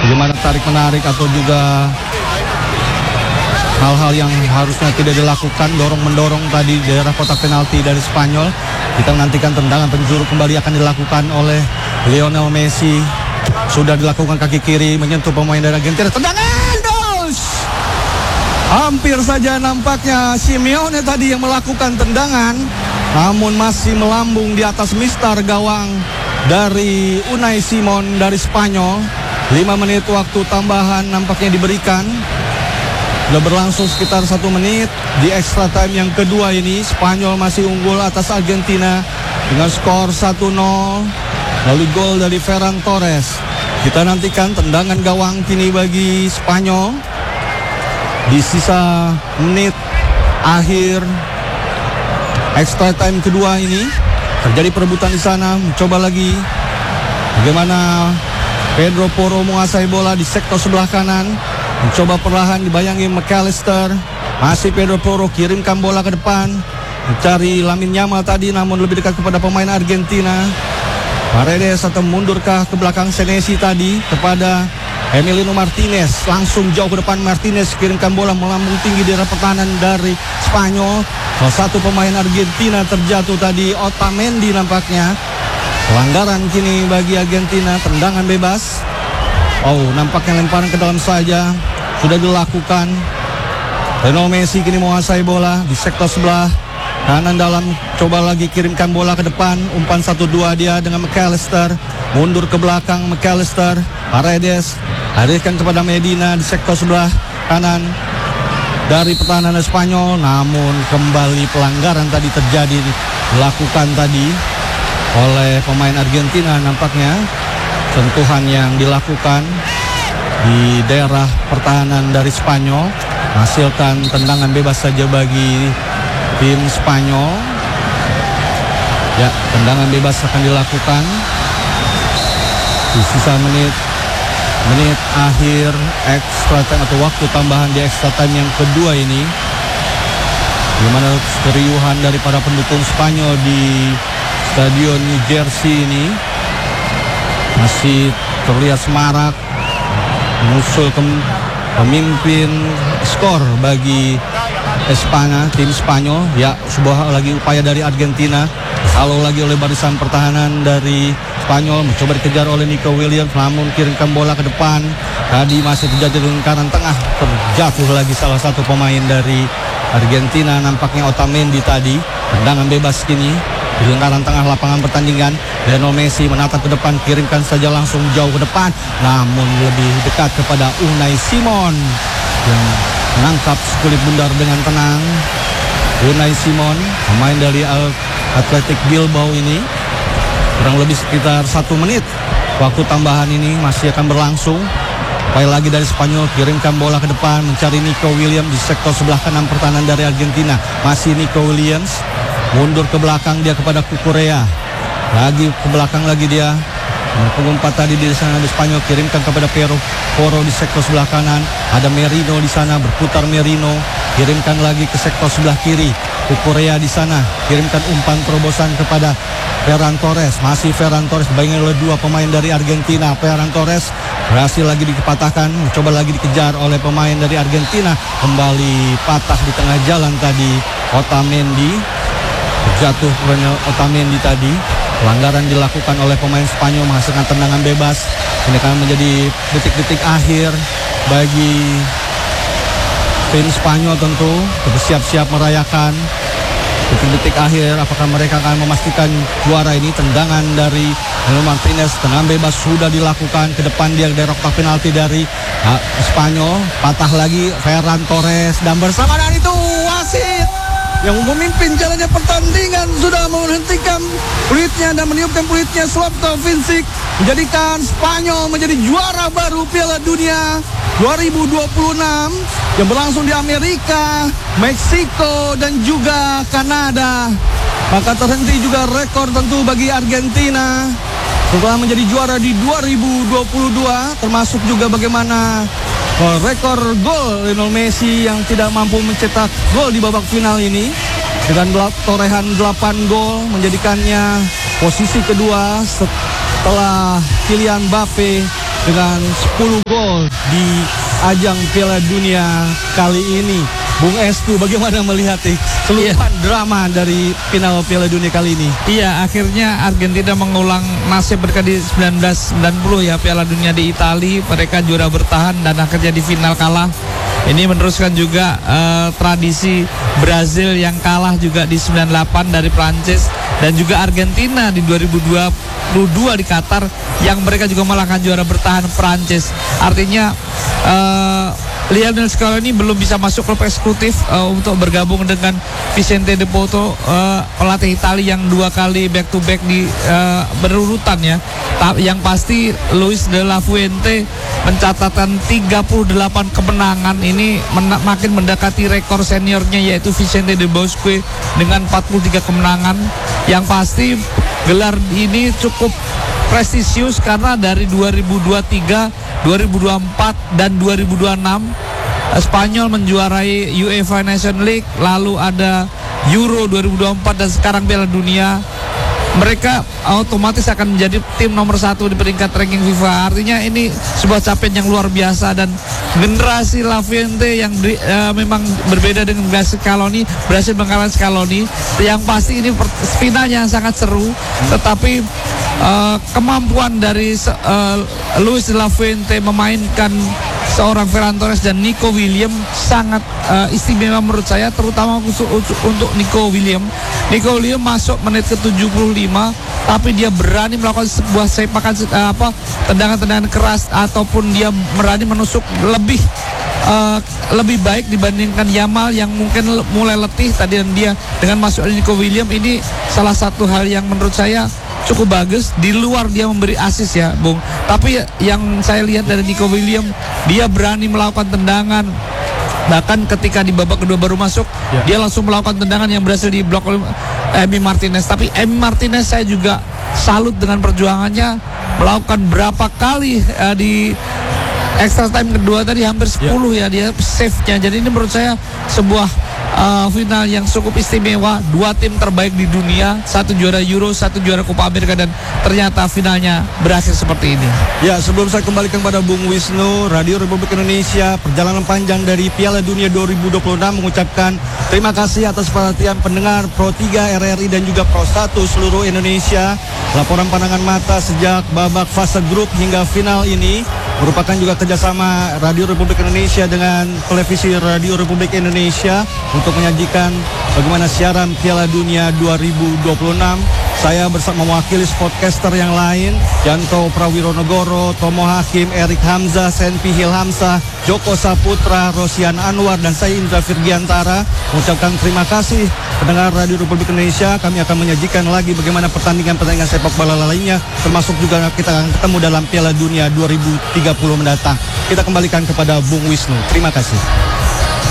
bagaimana tarik-menarik atau juga hal-hal yang harusnya tidak dilakukan, dorong-mendorong tadi di daerah kotak penalti dari Spanyol. Kita menantikan tendangan penjuru kembali akan dilakukan oleh Lionel Messi. Sudah dilakukan kaki kiri menyentuh pemain dari Argentina. Tendangan dos! Hampir saja nampaknya Simeone tadi yang melakukan tendangan, namun masih melambung di atas mistar gawang dari Unai Simon dari Spanyol. 5 menit waktu tambahan nampaknya diberikan. Sudah berlangsung sekitar 1 menit di extra time yang kedua ini. Spanyol masih unggul atas Argentina dengan skor 1-0. Lalu gol dari Ferran Torres. Kita nantikan tendangan gawang kini bagi Spanyol. Di sisa menit akhir extra time kedua ini terjadi perebutan di sana. Mencoba lagi bagaimana Pedro Porro menguasai bola di sektor sebelah kanan. Mencoba perlahan dibayangi McAllister. Masih Pedro Porro kirimkan bola ke depan, mencari Lamine Yamal tadi, namun lebih dekat kepada pemain Argentina. Paredes atau mundurkah ke belakang Senesi tadi kepada Emiliano Martinez. Langsung jauh ke depan Martinez kirimkan bola melambung tinggi di daerah pertahanan dari Spanyol. Salah satu pemain Argentina terjatuh tadi, Otamendi nampaknya. Pelanggaran kini bagi Argentina, tendangan bebas. Oh, nampaknya lemparan ke dalam saja sudah dilakukan. Lionel Messi kini menguasai bola di sektor sebelah kanan dalam. Coba lagi kirimkan bola ke depan. Umpan 1-2 dia dengan McAllister. Mundur ke belakang McAllister. Paredes alihkan kepada Medina di sektor sebelah kanan dari pertahanan Spanyol. Namun kembali pelanggaran tadi terjadi, dilakukan tadi oleh pemain Argentina nampaknya. Sentuhan yang dilakukan di daerah pertahanan dari Spanyol menghasilkan tendangan bebas saja bagi tim Spanyol. Ya, tendangan bebas akan dilakukan di sisa menit akhir extra time atau waktu tambahan di extra time yang kedua ini. Gimana keriuhan dari para pendukung Spanyol di Stadion New Jersey ini masih terlihat semarak, menyusul pemimpin skor bagi Espanya, tim Spanyol. Ya, sebuah lagi upaya dari Argentina, dihalau lagi oleh barisan pertahanan dari Spanyol, mencoba dikejar oleh Nico Williams, namun kirimkan bola ke depan. Tadi masih terjadi di lingkaran tengah, terjatuh lagi salah satu pemain dari Argentina, nampaknya Otamendi tadi. Tendangan bebas kini di lingkaran tengah lapangan pertandingan. Lionel Messi menatap ke depan, kirimkan saja langsung jauh ke depan, namun lebih dekat kepada Unai Simon yang menangkap sekulit bundar dengan tenang. Unai Simon, pemain dari Athletic Bilbao ini. Kurang lebih sekitar 1 menit waktu tambahan ini masih akan berlangsung. Upaya lagi dari Spanyol, kirimkan bola ke depan, mencari Nico Williams di sektor sebelah kanan pertahanan dari Argentina. Masih Nico Williams, mundur ke belakang dia kepada Cucurella. Lagi ke belakang lagi dia. Pengumpat tadi di sana di Spanyol, kirimkan kepada Porro di sektor sebelah kanan. Ada Merino di sana, berputar Merino, kirimkan lagi ke sektor sebelah kiri. Cucurella di sana, kirimkan umpan terobosan kepada Ferran Torres. Masih Ferran Torres dibayangi oleh 2 pemain dari Argentina. Ferran Torres berhasil lagi dipatahkan, mencoba lagi dikejar oleh pemain dari Argentina. Kembali patah di tengah jalan tadi Otamendi. Jatuh Otamendi tadi. Pelanggaran dilakukan oleh pemain Spanyol menghasilkan tendangan bebas. Ini akan menjadi detik-detik akhir bagi tim Spanyol tentu bersiap-siap merayakan detik-detik akhir. Apakah mereka akan memastikan juara ini? Tendangan dari Emiliano Martinez, tendangan bebas sudah dilakukan ke depan dia dari kotak penalti dari Spanyol. Patah lagi Ferran Torres dan bersamaan itu wasit yang memimpin jalannya pertandingan sudah menghentikan peluitnya dan meniupkan peluitnya. Slavko Vincic menjadikan Spanyol menjadi juara baru Piala Dunia 2026 yang berlangsung di Amerika, Meksiko dan juga Kanada. Maka terhenti juga rekor tentu bagi Argentina setelah menjadi juara di 2022, termasuk juga bagaimana rekor gol Lionel Messi yang tidak mampu mencetak gol di babak final ini dengan torehan 8 gol, menjadikannya posisi kedua setelah Kylian Mbappe dengan 10 gol di ajang Piala Dunia kali ini. Bung Estu, bagaimana melihat keseluruhan drama dari final Piala Dunia kali ini? Iya, akhirnya Argentina mengulang nasib mereka di 1990 ya, Piala Dunia di Italia. Mereka juara bertahan dan akhirnya di final kalah. Ini meneruskan juga tradisi Brazil yang kalah juga di 98 dari Prancis, dan juga Argentina di 2022 di Qatar yang mereka juga mengalahkan juara bertahan Prancis. Artinya Lionel Scaloni belum bisa masuk klub eksekutif untuk bergabung dengan Vicente De Poto, pelatih Italia yang 2 kali back to back di berurutan ya. Yang pasti Luis de la Fuente mencatatkan 38 kemenangan, ini makin mendekati rekor seniornya yaitu Vicente de Bosque dengan 43 kemenangan. Yang pasti gelar ini cukup prestisius karena dari 2023, 2024 dan 2026 Spanyol menjuarai UEFA Nation League, lalu ada Euro 2024 dan sekarang Piala Dunia. Mereka otomatis akan menjadi tim nomor 1 di peringkat ranking FIFA. Artinya ini sebuah capaian yang luar biasa, dan generasi La Fuente yang memang berbeda dengan generasi Scaloni, berhasil mengalahkan Scaloni. Yang pasti ini finalnya sangat seru, tetapi kemampuan dari Luis de la Fuente memainkan seorang Ferran Torres dan Nico Williams sangat istimewa menurut saya, terutama untuk Nico Williams. Nico Williams masuk menit ke-75, tapi dia berani melakukan sebuah sepakan tendangan-tendangan keras, ataupun dia berani menusuk lebih baik dibandingkan Yamal yang mungkin mulai letih tadi. Dan dia dengan masuk Nico Williams ini salah satu hal yang menurut saya cukup bagus, di luar dia memberi assist ya Bung. Tapi yang saya lihat dari Nico Williams, dia berani melakukan tendangan. Bahkan ketika di babak kedua baru masuk, dia langsung melakukan tendangan yang berhasil diblok oleh Emi Martinez. Tapi Emi Martinez saya juga salut dengan perjuangannya, melakukan berapa kali di extra time kedua tadi hampir 10 ya dia save-nya. Jadi ini menurut saya sebuah final yang cukup istimewa. 2 tim terbaik di dunia, 1 juara Euro, 1 juara Copa America, dan ternyata finalnya berakhir seperti ini. Ya, sebelum saya kembalikan pada Bung Wisnu, Radio Republik Indonesia perjalanan panjang dari Piala Dunia 2026 mengucapkan terima kasih atas perhatian pendengar Pro 3 RRI dan juga Pro 1 seluruh Indonesia. Laporan pandangan mata sejak babak fase grup hingga final ini merupakan juga kerjasama Radio Republik Indonesia dengan Televisi Radio Republik Indonesia untuk menyajikan bagaimana siaran Piala Dunia 2026. Saya bersama mewakili sportcaster yang lain, Yanto Prawironegoro, Tomo Hakim, Erik Hamzah, Senpi Hilhamsah, Joko Saputra, Rosian Anwar, dan saya Indra Virgiantara mengucapkan terima kasih pendengar Radio Republik Indonesia. Kami akan menyajikan lagi bagaimana pertandingan-pertandingan sepak bola lainnya, termasuk juga kita akan ketemu dalam Piala Dunia 2030 mendatang. Kita kembalikan kepada Bung Wisnu. Terima kasih.